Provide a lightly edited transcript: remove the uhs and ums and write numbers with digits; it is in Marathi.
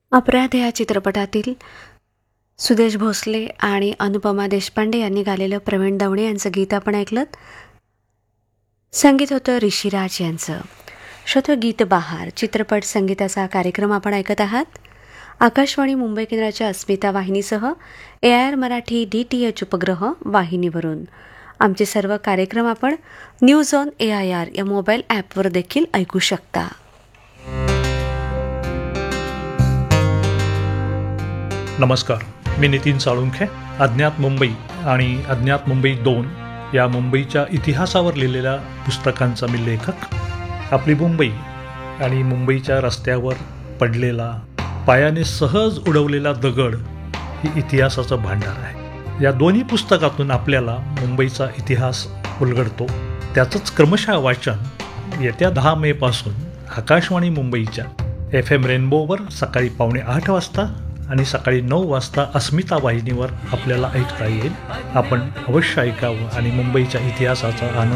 अपराध या चित्रपटातील सुदेश भोसले आणि अनुपमा देशपांडे यांनी गायलेलं प्रवीण दवणे यांचं गीत आपण ऐकलं. संगीत होतं ऋषिराज यांचं. श्रोतो, गीत बहार चित्रपट संगीताचा कार्यक्रम आपण ऐकत आहात. आकाशवाणी मुंबई केंद्राच्या अस्मिता वाहिनीसह AIR मराठी DTH उपग्रह वाहिनीवरून आमचे सर्व कार्यक्रम आपण न्यूज ऑन AIR या मोबाईल ॲपवर देखील ऐकू शकता. नमस्कार, मी नितीन साळुंखे. अज्ञात मुंबई आणि अज्ञात मुंबई 2 या मुंबईच्या इतिहासावर लिहिलेल्या पुस्तकांचा मी लेखक. आपली मुंबई आणि मुंबईच्या रस्त्यावर पडलेला, पायाने सहज उडवलेला दगड ही इतिहासाचं भांडार आहे. या दोन्ही पुस्तकातून आपल्याला मुंबईचा इतिहास उलगडतो. त्याचंच क्रमशः वाचन येत्या 10 मेपासून आकाशवाणी मुंबईच्या FM रेनबोवर सकाळी 7:45 वाजता आणि सकाळी 9 वाजता अस्मिता वाहिनीवर आपल्याला ऐकता येईल. आपण अवश्य ऐकावं आणि मुंबईच्या इतिहासाचा आनंद